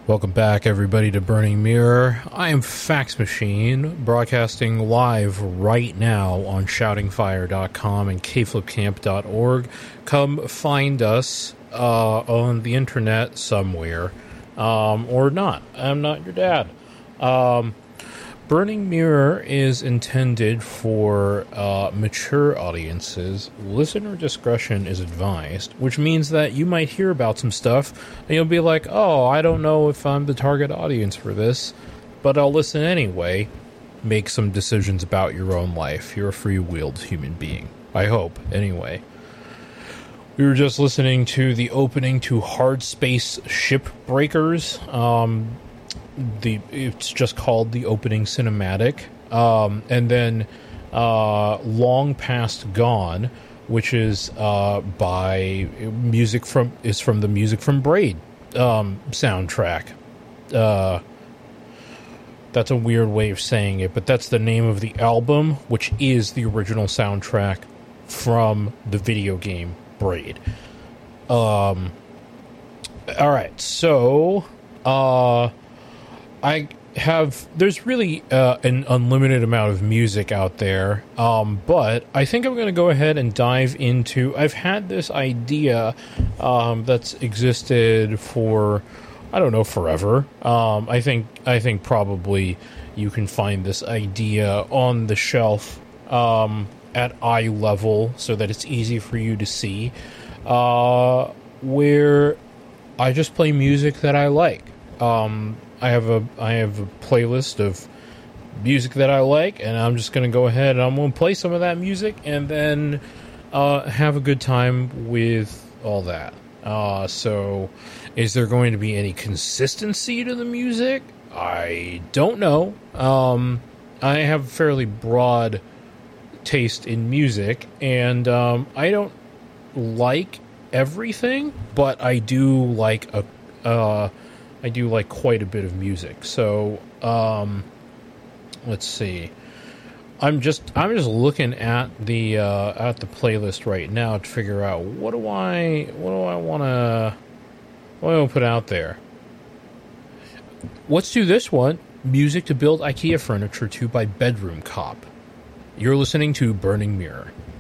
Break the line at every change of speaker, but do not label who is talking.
Welcome back, everybody, to Burning Mirror. I am Fax Machine, broadcasting live right now on shoutingfire.com and kflipcamp.org. Come find us on the internet somewhere, or not. I'm not your dad. Burning Mirror is intended for mature audiences. Listener discretion is advised, which means that you might hear about some stuff and you'll be like, oh, I don't know if I'm the target audience for this, but I'll listen anyway. Make some decisions about your own life. You're a free-willed human being. I hope, anyway. We were just listening to the opening to Hard Space Shipbreakers. It's just called the opening cinematic, and then Long Past Gone, which is from the Music from Braid soundtrack. That's a weird way of saying it, but that's the name of the album, which is the original soundtrack from the video game Braid. All right, so there's really an unlimited amount of music out there, but I think I'm going to go ahead and dive into, I've had this idea that's existed for, I don't know, forever. I think probably you can find this idea on the shelf at eye level so that it's easy for you to see, where I just play music that I like. I have a playlist of music that I like, and I'm just going to go ahead and I'm going to play some of that music and then have a good time with all that. So is there going to be any consistency to the music? I don't know. I have a fairly broad taste in music, and I don't like everything, but I do like quite a bit of music. So, let's see. I'm just looking at the playlist right now to figure out what do I want to put out there. Let's do this one. Music to Build IKEA Furniture To by Bedroom Cop. You're listening to Burning Mirror.